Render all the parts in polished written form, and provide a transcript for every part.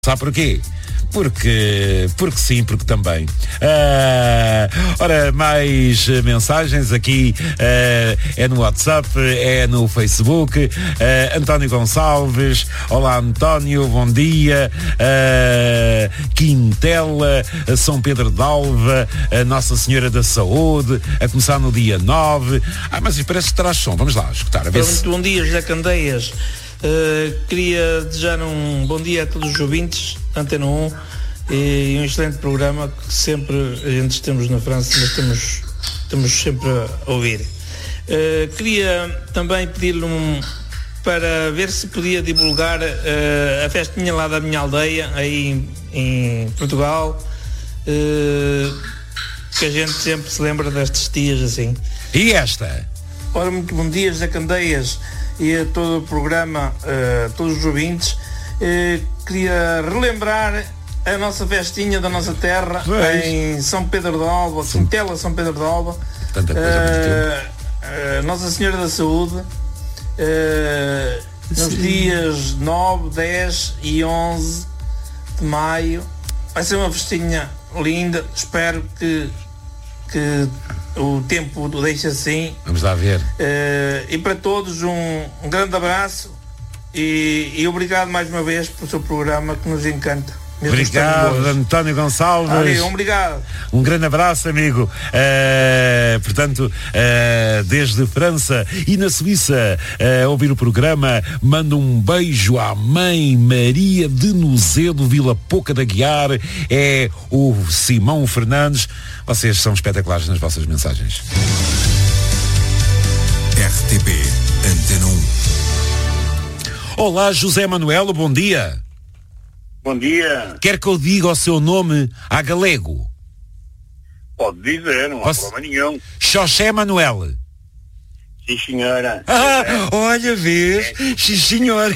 Sabe porquê? Porque sim, porque também. Ora, mais mensagens aqui, é no WhatsApp, é no Facebook. António Gonçalves, olá António, bom dia. Quintela, São Pedro de Alva, Nossa Senhora da Saúde, a começar no dia 9. Mas isso parece que traz som, vamos lá escutar. A ver se... Bom dia, José Candeias. Queria desejar um bom dia a todos os ouvintes da Antena 1 e um excelente programa que sempre a gente estamos na França, mas estamos sempre a ouvir. Queria também pedir-lhe para ver se podia divulgar a festinha lá da minha aldeia, aí em Portugal, que a gente sempre se lembra destes dias assim. E esta? Ora, muito bom dia, José Candeias, e a todo o programa, todos os ouvintes. Queria relembrar a nossa festinha da nossa terra, em São Pedro de Alva, Quintela, São Pedro de Alva. Tanta coisa Nossa Senhora da Saúde, nos dias 9, 10 e 11 de maio. Vai ser uma festinha linda, espero que o tempo o deixe assim. Vamos lá ver. E para todos um grande abraço e obrigado mais uma vez pelo seu programa que nos encanta. Obrigado, António Gonçalves. Obrigado. Um grande abraço, amigo. Portanto, desde França e na Suíça, ouvir o programa, manda um beijo à mãe Maria de Nozedo, Vila Pouca da Guiar, é o Simão Fernandes. Vocês são espetaculares nas vossas mensagens. RTP Antena 1. Olá, José Manuelo, bom dia. Bom dia. Quer que eu diga o seu nome a galego? Pode dizer, não há problema nenhum. José Manuel. Sim, senhora. Olha, vês? Sim, senhora.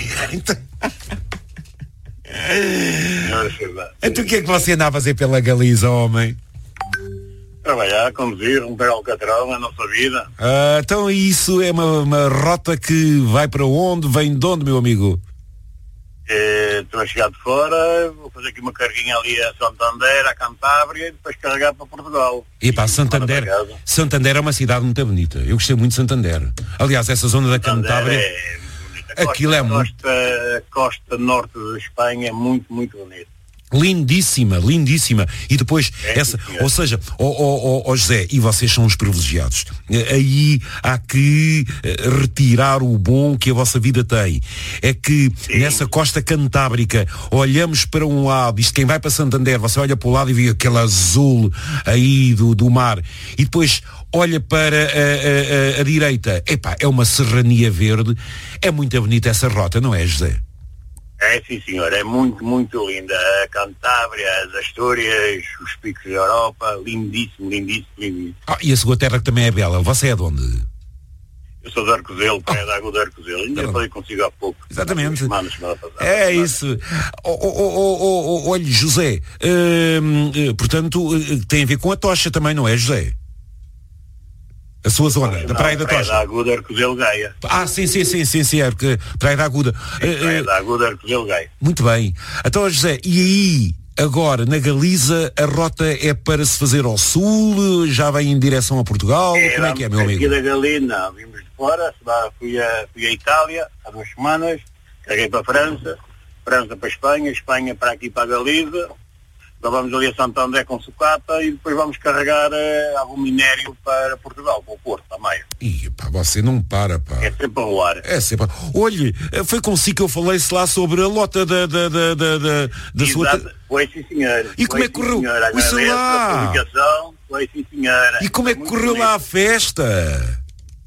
Então o que é que você anda a fazer pela Galiza, homem? Trabalhar, conduzir, romper alcatrão na nossa vida. Então isso é uma rota que vai para onde? Vem de onde, meu amigo? Estou a chegar de fora, vou fazer aqui uma carguinha ali a Santander, a Cantábria e depois carregar para Portugal. E pá, Santander é uma cidade muito bonita. Eu gostei muito de Santander. Aliás, essa zona da Cantábria, aquilo é muito... A costa norte da Espanha é muito, muito bonita. Lindíssima, lindíssima. E depois, ou seja, José, e vocês são os privilegiados. Aí há que retirar o bom que a vossa vida tem. É que nessa costa cantábrica olhamos para um lado, isto quem vai para Santander, você olha para o lado e vê aquele azul aí do mar. E depois olha para a direita. Epá, é uma serrania verde. É muito bonita essa rota, não é, José? É, sim, senhor, é muito, muito linda. A Cantábria, as Astúrias, os picos da Europa, lindíssimo, lindíssimo, lindíssimo. E a sua terra que também é bela. Você é de onde? Eu sou de Arcozelo, Praia da Água de Arcozelo. Ainda falei consigo há pouco. Exatamente. Semana passada. É isso. Olha, José, portanto, tem a ver com a tocha também, não é, José? A sua zona, da Praia da Tocha. Praia da Aguda, Arcozelo, Gaia. Sim, é porque Praia da Aguda. Praia da Aguda, Arcozelo, Gaia. Muito bem. Então, José, e aí, agora, na Galiza, a rota é para se fazer ao sul, já vem em direção a Portugal? Como é que é, meu amigo? Aqui da Galina, vimos de fora, fui a Itália há 2 semanas, carreguei para a França para a Espanha, Espanha para aqui para a Galiza. Então vamos ali a Santander com sucata e depois vamos carregar algum minério para Portugal, para o Porto, para Maio. Ih, pá, você não para, pá. É sempre a voar. É sempre. Olhe, foi consigo que eu falei-se lá sobre a lota da sua... Foi sim, senhora. E como é que correu? Isso lá. Foi sim, senhora. E como é que correu lá a festa?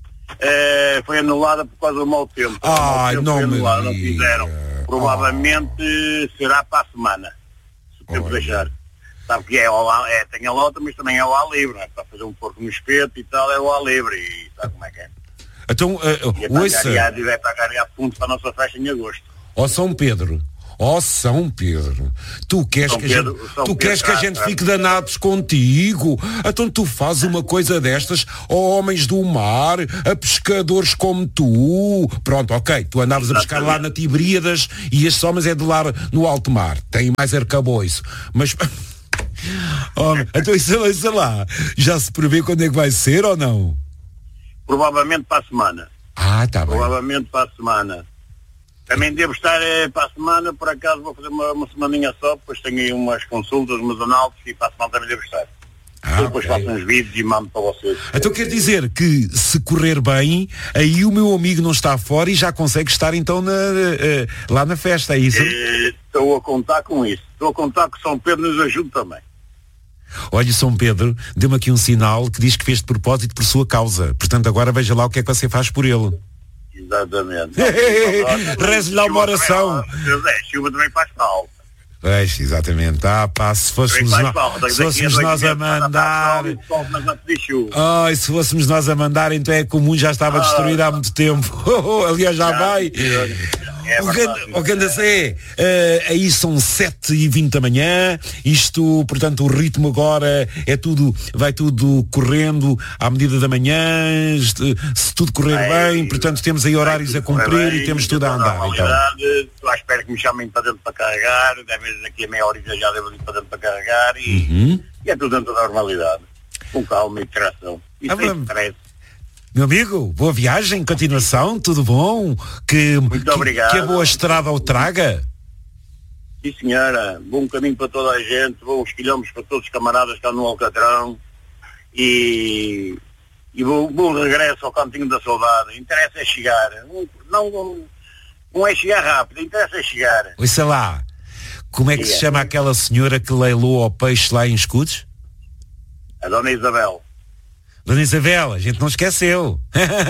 Foi anulada por causa do mau tempo. Ai, não me diga. Não fizeram. Provavelmente será para a semana. Tempo de deixar. Sabe que tem a lota, mas também é o ar livre, não é? Para fazer um porco no espeto e tal, é o ar livre, e sabe como é que é. Então, vai pagar fundos para a nossa festa em agosto. Ó São Pedro, Oh, São Pedro, tu queres que a gente fique danados contigo? Então tu fazes uma coisa destas a homens do mar, a pescadores como tu. Pronto, ok, tu andavas a pescar lá na Tibríadas e estes homens é de lá no alto mar. Tem mais arcabouço. Mas... então isso lá, já se prevê quando é que vai ser ou não? Provavelmente para a semana. Tá bem. Provavelmente para a semana. Também devo estar para a semana, por acaso vou fazer uma semaninha só, depois tenho aí umas consultas, umas análises e para a semana também devo estar. Depois faço uns vídeos e mando para vocês. Então quer dizer que se correr bem, aí o meu amigo não está fora e já consegue estar então lá na festa, é isso? Estou a contar com isso. Estou a contar que São Pedro nos ajude também. Olha, São Pedro deu-me aqui um sinal que diz que fez de propósito por sua causa. Portanto, agora veja lá o que é que você faz por ele. Exatamente. Reze-lhe lá uma oração. Chuva também faz falta. Pois, exatamente. Se fôssemos nós a mandar... se fôssemos nós a mandar, então é que o mundo já estava destruído há muito tempo. Aliás, já vai. O que anda aí são 7h20 da manhã, isto, portanto, o ritmo agora vai tudo correndo à medida da manhã, se tudo correr bem, portanto temos aí horários a cumprir e temos tudo a andar. Estou à espera que me chamem para dentro para carregar, daqui a meia hora já devo ir para dentro para carregar e é tudo dentro da normalidade, com calma e tração. E sem stress. Meu amigo, boa viagem, continuação, tudo bom? Muito obrigado. Que a boa estrada o traga. Sim, senhora. Bom caminho para toda a gente, bons quilómetros para todos os camaradas que estão no Alcatrão e bom regresso ao Cantinho da Saudade. Interessa é chegar. Não é chegar rápido, interessa é chegar. Ouça lá, como é que se chama aquela senhora que leilou ao peixe lá em Escudos? A Dona Isabel. Dona Isabel, a gente não esqueceu.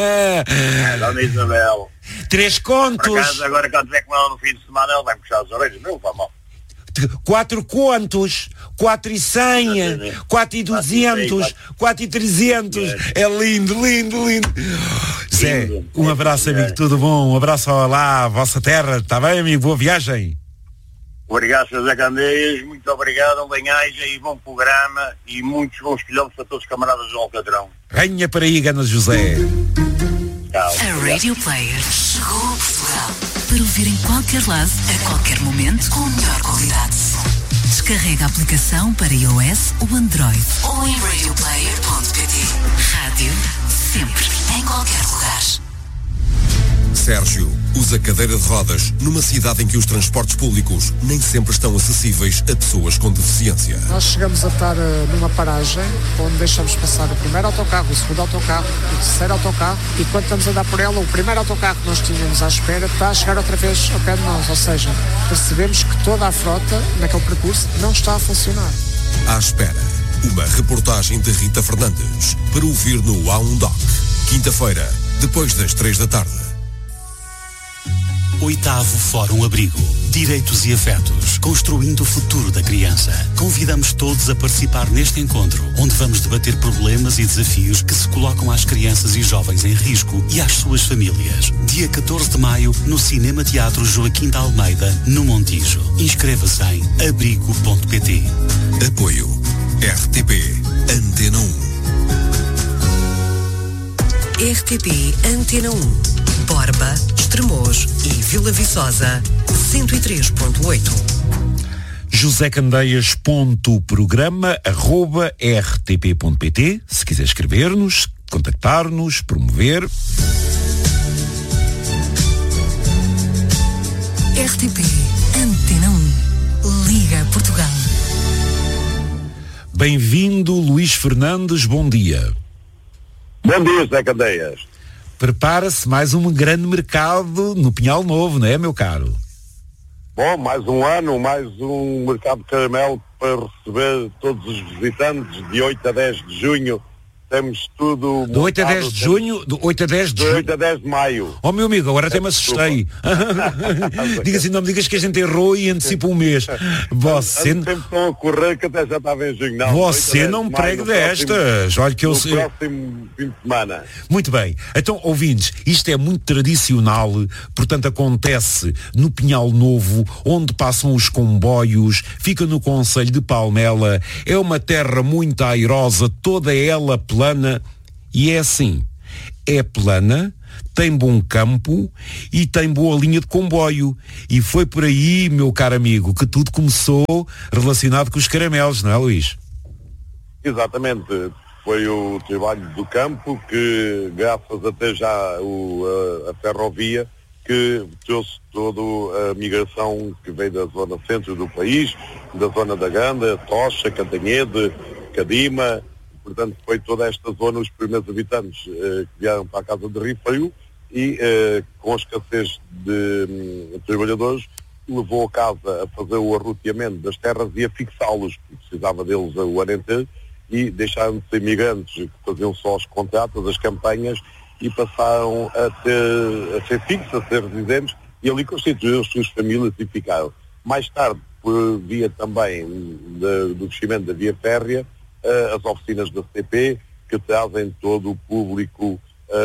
Dona Isabel. 3 contos. Por acaso, agora quando tiver com ela no fim de semana, ela vai me puxar as orelhas. Não, vá mal. 4 contos, 4,100, 4,200, 4,300. É lindo. Zé, um abraço, amigo, tudo bom? Um abraço lá à vossa terra, está bem, amigo? Boa viagem. Obrigado, Sr. Zé Candeias, muito obrigado, um bem-aja e bom programa e muitos bons quilómetros para todos os camaradas do Alcatrão. Ganha para aí, Gana José. Tchau. A Radio Player chegou a Portugal para ouvir em qualquer lado, a qualquer momento, com a melhor qualidade de som. Descarrega a aplicação para iOS ou Android ou em radioplayer.pt. Rádio, sempre, em qualquer lugar. Sérgio usa cadeira de rodas numa cidade em que os transportes públicos nem sempre estão acessíveis a pessoas com deficiência. Nós chegamos a estar numa paragem onde deixamos passar o primeiro autocarro, o segundo autocarro, o terceiro autocarro e quando estamos a andar por ela, o primeiro autocarro que nós tínhamos à espera está a chegar outra vez ao pé de nós, ou seja, percebemos que toda a frota naquele percurso não está a funcionar. À espera, uma reportagem de Rita Fernandes para ouvir no A1 quinta-feira, depois das 15h. 8º Fórum Abrigo. Direitos e afetos. Construindo o futuro da criança. Convidamos todos a participar neste encontro, onde vamos debater problemas e desafios que se colocam às crianças e jovens em risco e às suas famílias. Dia 14 de maio, no Cinema Teatro Joaquim de Almeida, no Montijo. Inscreva-se em abrigo.pt. Apoio RTP Antena 1. RTP Antena 1. Borba, Estremoz e Vila Viçosa, 103.8. josecandeias.programa@rtp.pt. Se quiser escrever-nos, contactar-nos, promover. RTP Antena 1. Liga Portugal. Bem-vindo, Luís Fernandes, bom dia. Bom dia, Zé Candeias. Prepara-se mais um grande mercado no Pinhal Novo, não é, meu caro? Bom, mais um ano, mais um mercado de caramelo para receber todos os visitantes de 8 a 10 de junho Temos tudo... Do 8 a 10 de junho? Do 8 a 10 de junho? 8 a 10 de maio. Oh, meu amigo, agora até me assustei. Diga assim, não me digas que a gente errou e antecipa um mês. Você... Sempre estão a correr que até já estava em junho. Não, você não me pregue destas. Olha que eu sei. No próximo fim de semana. Muito bem. Então, ouvintes, isto é muito tradicional, portanto acontece no Pinhal Novo, onde passam os comboios, fica no concelho de Palmela, é uma terra muito airosa, toda ela plana, e é assim, é plana, tem bom campo e tem boa linha de comboio. E foi por aí, meu caro amigo, que tudo começou relacionado com os caramelos, não é, Luís? Exatamente. Foi o trabalho do campo que, graças até já a ferrovia, que trouxe toda a migração que veio da zona centro do país, da zona da Ganda, Tocha, Cantanhede, Cadima. Portanto, foi toda esta zona, os primeiros habitantes que vieram para a casa de Rifeio e, com a escassez de trabalhadores, levou a casa a fazer o arroteamento das terras e a fixá-los, porque precisava deles o ano inteiro, e deixaram de ser imigrantes que faziam só os contratos, as campanhas, e passaram a ser fixos, a ser residentes, e ali constituíram as suas famílias e ficaram. Mais tarde, por via também do crescimento da via férrea, as oficinas da CP, que trazem todo o público,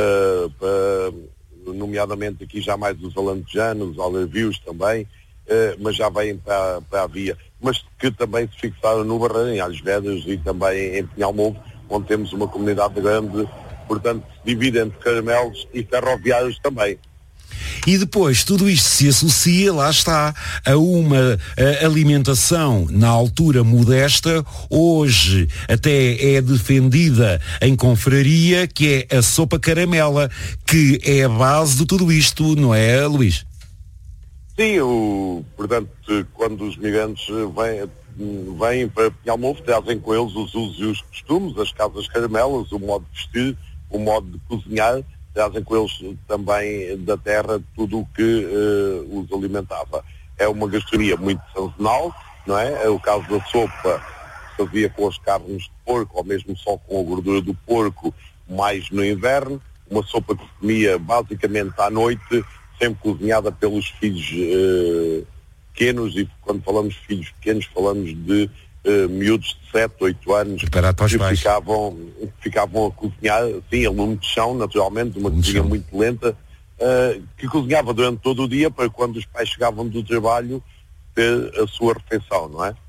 nomeadamente aqui já mais os alentejanos, os algarvios também, mas já vêm para a via, mas que também se fixaram no Barreiro, em Alhos Vedras e também em Pinhal Novo, onde temos uma comunidade grande, portanto se divide entre caramelos e ferroviários também. E depois tudo isto se associa, lá está, a uma alimentação na altura modesta, hoje até é defendida em confraria, que é a sopa caramela, que é a base de tudo isto, não é, Luís? Sim, portanto, quando os migrantes vêm para Pinhal Novo, trazem com eles os usos e os costumes, as casas caramelas, o modo de vestir, o modo de cozinhar, trazem com eles também da terra tudo o que os alimentava. É uma gastronomia muito sazonal, não é? É o caso da sopa, que fazia com as carnes de porco, ou mesmo só com a gordura do porco, mais no inverno, uma sopa que se comia basicamente à noite, sempre cozinhada pelos filhos pequenos, e quando falamos de filhos pequenos falamos de miúdos de 7, 8 anos que ficavam a cozinhar, sim, a lume de chão, naturalmente, uma cozinha muito lenta, que cozinhava durante todo o dia para quando os pais chegavam do trabalho ter a sua refeição, não é?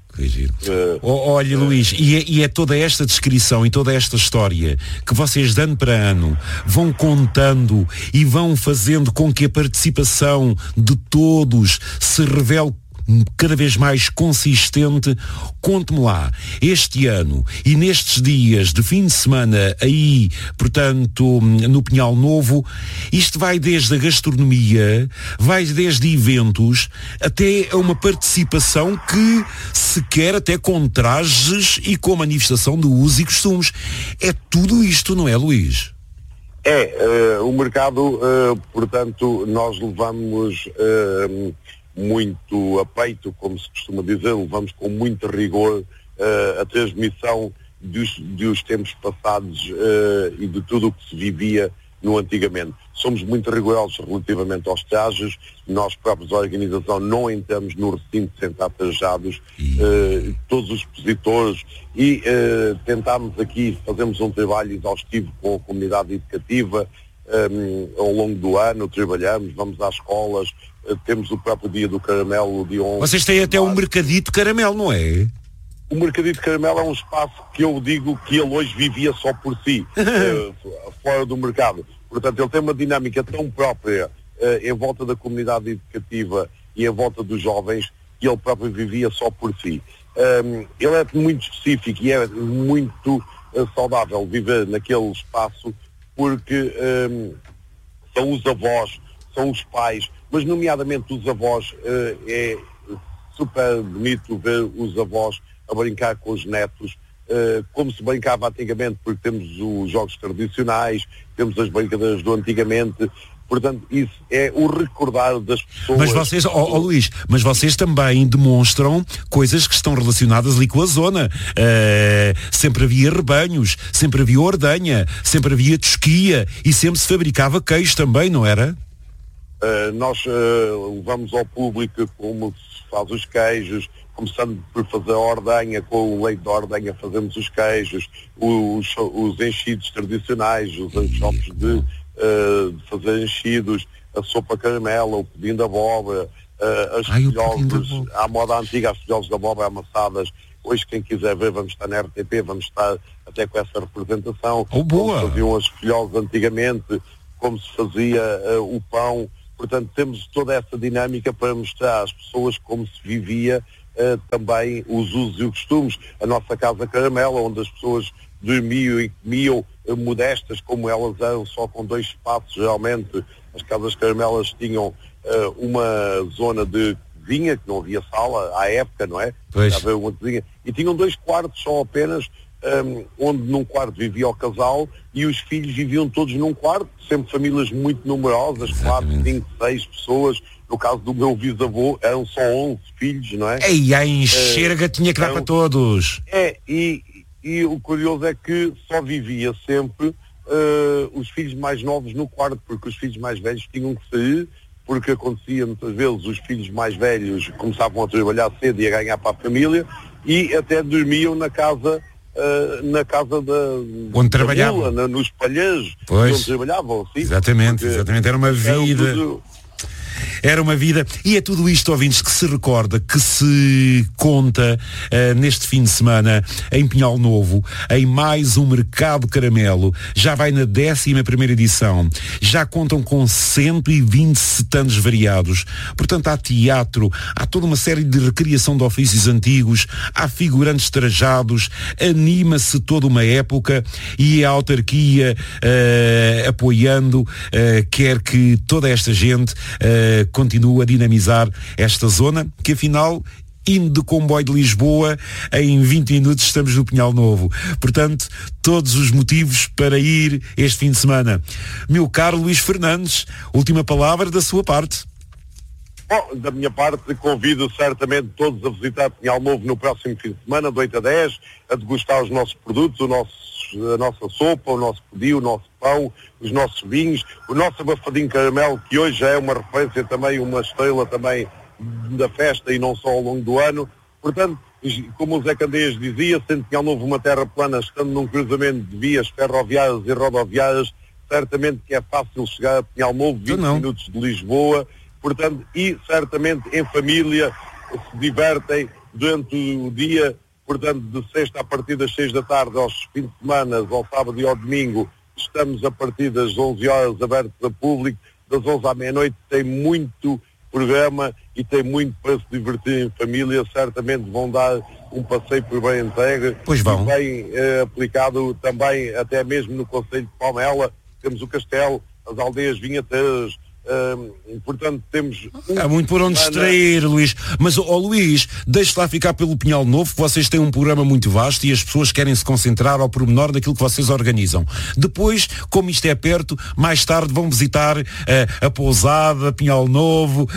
Olha, Luís, e é toda esta descrição e toda esta história que vocês de ano para ano vão contando e vão fazendo com que a participação de todos se revele cada vez mais consistente. Conte-me lá, este ano e nestes dias de fim de semana aí, portanto, no Pinhal Novo, isto vai desde a gastronomia, vai desde eventos, até a uma participação que se quer até com trajes e com manifestação de usos e costumes. É tudo isto, não é, Luís? O mercado, portanto, nós levamos muito a peito, como se costuma dizer, levamos com muito rigor a transmissão dos tempos passados e de tudo o que se vivia no antigamente. Somos muito rigorosos relativamente aos trajes, nós próprios, a organização, não entramos no recinto sem estar trajados, todos os expositores, e tentámos aqui, fazemos um trabalho exaustivo com a comunidade educativa, ao longo do ano trabalhamos, vamos às escolas, temos o próprio dia do caramelo, o dia 11. Vocês têm até um mercadito caramelo, não é? O mercadito caramelo é um espaço que eu digo que ele hoje vivia só por si, fora do mercado. Portanto, ele tem uma dinâmica tão própria em volta da comunidade educativa e em volta dos jovens, que ele próprio vivia só por si. Ele é muito específico e é muito saudável viver naquele espaço, porque são os avós, são os pais, mas nomeadamente os avós, é super bonito ver os avós a brincar com os netos, como se brincava antigamente, porque temos os jogos tradicionais, temos as brincadeiras do antigamente, Portanto, isso é o recordar das pessoas. Mas vocês, Luís, mas vocês também demonstram coisas que estão relacionadas ali com a zona. Sempre havia rebanhos, sempre havia ordenha, sempre havia tosquia e sempre se fabricava queijo também, não era? Nós levamos ao público como se faz os queijos, começando por fazer a ordenha, com o leite da ordenha fazemos os queijos, os enchidos tradicionais, os anchopes de fazer enchidos, a sopa caramela, o pudim da abóbora, as filhoses, à moda antiga, as filhoses da abóbora amassadas. Hoje, quem quiser ver, vamos estar na RTP, vamos estar até com essa representação. Boa! Como faziam as filhoses antigamente, como se fazia o pão. Portanto, temos toda essa dinâmica para mostrar às pessoas como se vivia também os usos e os costumes. A nossa Casa Caramela, onde as pessoas dormiam e comiam modestas como elas eram, só com 2 espaços. Geralmente as Casas Caramelas tinham uma zona de cozinha, que não havia sala à época, não é? Havia uma cozinha, e tinham 2 quartos só apenas, onde num quarto vivia o casal e os filhos viviam todos num quarto, sempre famílias muito numerosas, 4, 5, 6 pessoas. No caso do meu bisavô, eram só 11 filhos, não é? E a enxerga tinha que dar para todos. E o curioso é que só vivia sempre os filhos mais novos no quarto, porque os filhos mais velhos tinham que sair, porque acontecia muitas vezes os filhos mais velhos começavam a trabalhar cedo e a ganhar para a família e até dormiam na casa onde trabalhavam, nos palheiros onde trabalhavam, sim. Exatamente, era uma vida. Era uma vida, e é tudo isto, ouvintes, que se recorda, que se conta neste fim de semana em Pinhal Novo, em mais um Mercado Caramelo. Já vai na 11ª edição, já contam com 120 stands variados. Portanto, há teatro, há toda uma série de recriação de ofícios antigos, há figurantes trajados, anima-se toda uma época e a autarquia apoiando, quer que toda esta gente continua a dinamizar esta zona, que afinal, indo de comboio de Lisboa, em 20 minutos estamos no Pinhal Novo. Portanto, todos os motivos para ir este fim de semana. Meu caro Luís Fernandes, última palavra da sua parte. Bom, da minha parte, convido certamente todos a visitar Pinhal Novo no próximo fim de semana, de 8 a 10, a degustar os nossos produtos, a nossa sopa, o nosso pudim, o nosso pão, os nossos vinhos, o nosso abafadinho caramelo, que hoje já é uma referência também, uma estrela também da festa e não só ao longo do ano. Portanto, como o Zé Candeias dizia, sendo Pinhal Novo uma terra plana, estando num cruzamento de vias ferroviárias e rodoviárias, certamente que é fácil chegar a Pinhal Novo, 20 minutos de Lisboa. Portanto, e certamente em família se divertem durante o dia, portanto, de sexta a partir das 6 da tarde, aos fins de semana, ao sábado e ao domingo, estamos a partir das 11 horas abertos a público, das 11 à meia-noite, tem muito programa e tem muito para se divertir em família, certamente vão dar um passeio por bem entregue, bem aplicado também, até mesmo no concelho de Palmela, temos o Castelo, as aldeias vinheteiras. Portanto, temos... Há muito por onde distrair, Luís. Mas, Luís, deixe lá ficar pelo Pinhal Novo, que vocês têm um programa muito vasto e as pessoas querem se concentrar ao pormenor daquilo que vocês organizam. Depois, como isto é perto, mais tarde vão visitar a Pousada, Pinhal Novo,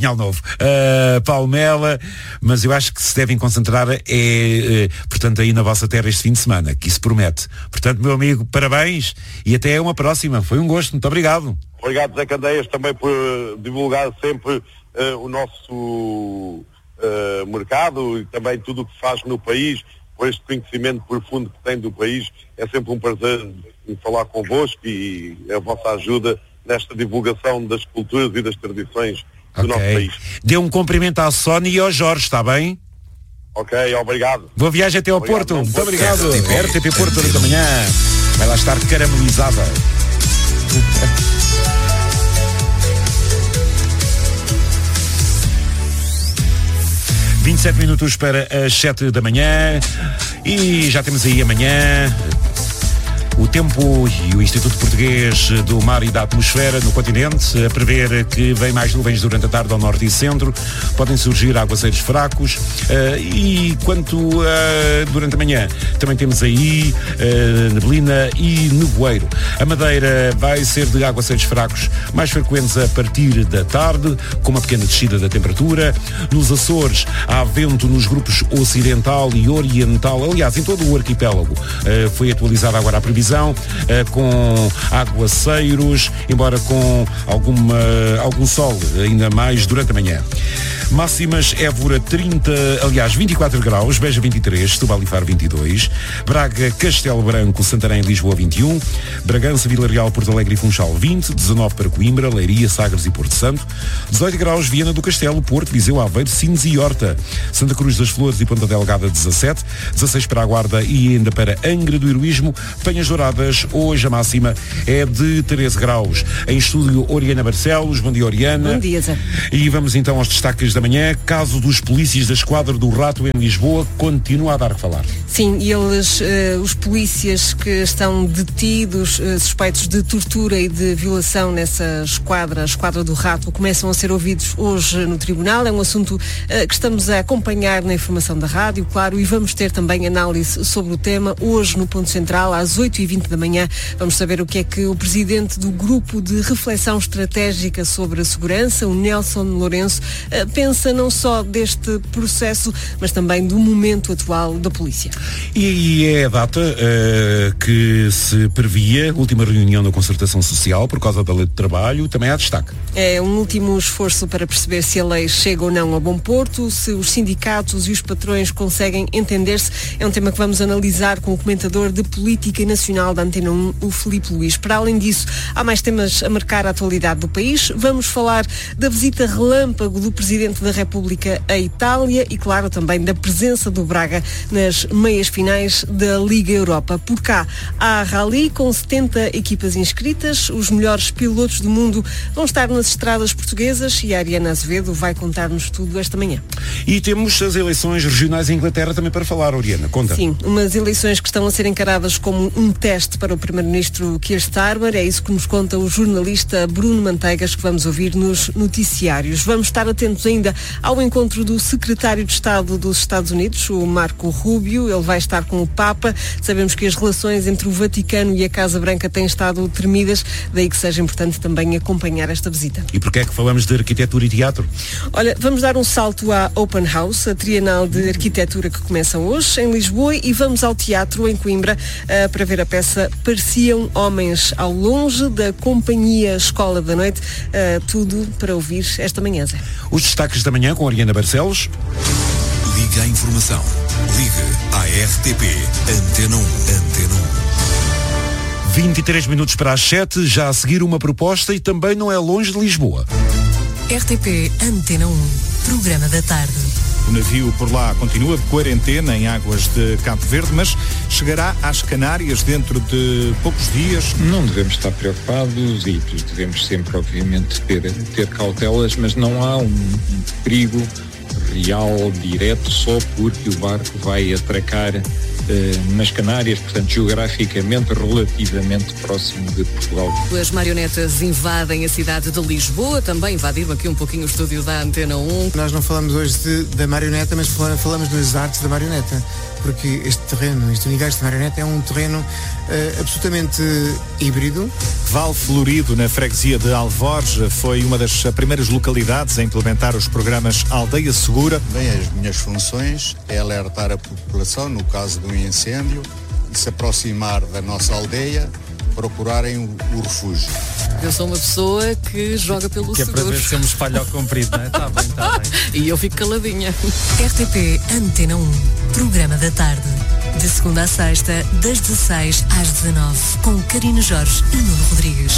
Palmela, mas eu acho que se devem concentrar portanto, aí na vossa terra este fim de semana, que isso promete. Portanto, meu amigo, parabéns e até uma próxima. Foi um gosto, muito obrigado. Obrigado, Zé Candeias, também por divulgar sempre o nosso mercado e também tudo o que se faz no país, por este conhecimento profundo que tem do país. É sempre um prazer falar convosco e a vossa ajuda nesta divulgação das culturas e das tradições do nosso país. Dê um cumprimento à Sónia e ao Jorge, está bem? Ok, obrigado. Boa viagem até ao Porto. Muito obrigado. RTP Porto, durante a manhã. Vai lá estar caramelizada. 27 minutos para as 7 da manhã e já temos aí amanhã O tempo e o Instituto Português do Mar e da Atmosfera no continente a prever que vem mais nuvens durante a tarde ao norte e centro, podem surgir aguaceiros fracos e quanto durante a manhã também temos aí neblina e nevoeiro. A Madeira vai ser de aguaceiros fracos mais frequentes a partir da tarde, com uma pequena descida da temperatura. Nos Açores há vento nos grupos ocidental e oriental, aliás, em todo o arquipélago. Foi atualizada agora a previsão, com aguaceiros, embora com algum sol ainda mais durante a manhã. Máximas: Évora 24 graus, Beja 23, Setúbal e Faro 22, Braga, Castelo Branco, Santarém e Lisboa 21, Bragança, Vila Real, Porto Alegre e Funchal 20, 19 para Coimbra, Leiria, Sagres e Porto Santo, 18 graus, Viana do Castelo, Porto, Viseu, Aveiro, Sines e Horta, Santa Cruz das Flores e Ponta Delgada 17, 16 para a Guarda e ainda para Angra do Heroísmo, Penhas Douradas. Hoje a máxima é de 13 graus. Em estúdio, Oriana Barcelos. Bom dia, Oriana. Bom dia, Zé. E vamos então aos destaques da manhã. Caso dos polícias da Esquadra do Rato em Lisboa continua a dar que falar. Sim, e eles, os polícias que estão detidos, suspeitos de tortura e de violação nessa esquadra, a Esquadra do Rato, começam a ser ouvidos hoje no tribunal. É um assunto que estamos a acompanhar na informação da rádio, claro, e vamos ter também análise sobre o tema hoje no Ponto Central, às 8h20 da manhã. Vamos saber o que é que o presidente do Grupo de Reflexão Estratégica sobre a Segurança, o Nelson Lourenço, pensa não só deste processo, mas também do momento atual da polícia. E é a data que se previa, última reunião da Concertação Social por causa da Lei de Trabalho, também há destaque. É um último esforço para perceber se a lei chega ou não a bom porto, se os sindicatos e os patrões conseguem entender-se. É um tema que vamos analisar com o comentador de Política Nacional da Antena 1, o Filipe Luís. Para além disso, há mais temas a marcar a atualidade do país. Vamos falar da visita relâmpago do Presidente da República à Itália e, claro, também da presença do Braga nas meias finais da Liga Europa. Por cá, há rally com 70 equipas inscritas. Os melhores pilotos do mundo vão estar nas estradas portuguesas e a Ariana Azevedo vai contar-nos tudo esta manhã. E temos as eleições regionais em Inglaterra também para falar, Oriana. Conta. Sim, umas eleições que estão a ser encaradas como um teste para o Primeiro-Ministro Keir Starmer. É isso que nos conta o jornalista Bruno Manteigas, que vamos ouvir nos noticiários. Vamos estar atentos ainda ao encontro do Secretário de Estado dos Estados Unidos, o Marco Rubio. Ele vai estar com o Papa. Sabemos que as relações entre o Vaticano e a Casa Branca têm estado tremidas, daí que seja importante também acompanhar esta visita. E porquê é que falamos de arquitetura e teatro? Olha, vamos dar um salto à Open House, a Trienal de Arquitetura que começa hoje em Lisboa, e vamos ao teatro em Coimbra para ver a peça Pareciam Homens ao Longe, da Companhia Escola da Noite. Tudo para ouvir esta manhã, Zé. Os destaques da manhã com a Ariana Barcelos. Liga à informação. Liga à RTP Antena 1. Antena 1. 23 minutos para as 7, já a seguir uma proposta e também não é longe de Lisboa. RTP Antena 1, programa da tarde. O navio por lá continua de quarentena em águas de Cabo Verde, mas chegará às Canárias dentro de poucos dias. Não devemos estar preocupados e devemos sempre, obviamente, ter cautelas, mas não há um perigo real, direto, só porque o barco vai atracar nas Canárias, portanto, geograficamente relativamente próximo de Portugal. As marionetas invadem a cidade de Lisboa, também invadiram aqui um pouquinho o estúdio da Antena 1. Nós não falamos hoje da marioneta, mas falamos das artes da marioneta, porque este terreno, este universo de marioneta é um terreno absolutamente híbrido. Vale Florido, na freguesia de Alforge, foi uma das primeiras localidades a implementar os programas Aldeia Segura. Bem, as minhas funções é alertar a população, no caso de um incêndio, e se aproximar da nossa aldeia, procurarem o refúgio. Eu sou uma pessoa que joga pelo seguro. Que é para ver se eu me espalho ao comprido, não é? Está bem, está bem. E eu fico caladinha. RTP Antena 1, programa da tarde. De segunda a sexta, das 16 às 19, com Karina Jorge e Nuno Rodrigues.